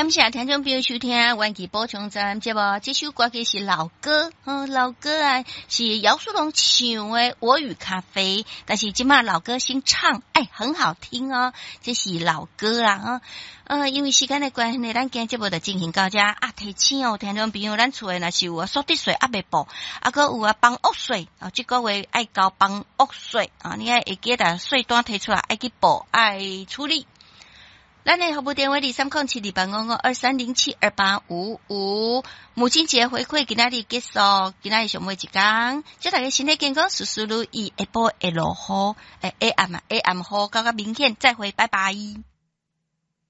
感谢听众朋友收听元气补充站节目，这首歌曲是老歌，老歌啊是姚苏泷唱的《我与咖啡》，但是今嘛老歌新唱，很好听哦，这是老歌啦因为时间的关系，咱今节目就进行到这提醒哦，听众朋友，咱厝诶若是有扫地水未报，搁有帮屋税这个月爱交帮屋税你会记得税单提出来爱去报爱处理。咱的服务电话0307285285，母亲节回馈今仔日结束，今仔日上尾一天，祝大家身体健康，事事如意，下晡会落雨，AM 好，高明显，再会，拜拜。